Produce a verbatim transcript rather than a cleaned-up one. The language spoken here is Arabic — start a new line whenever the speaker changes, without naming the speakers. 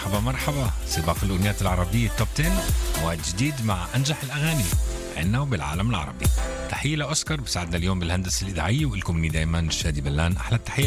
مرحبا مرحبا. سباق الأغنيات العربية توب عشرة، موعد جديد مع أنجح الأغاني عنا وبالعالم العربي. تحية لأوسكار بساعدنا اليوم بالهندسة الإذاعية، ولكم مني دايما شادي بلان أحلى التحية.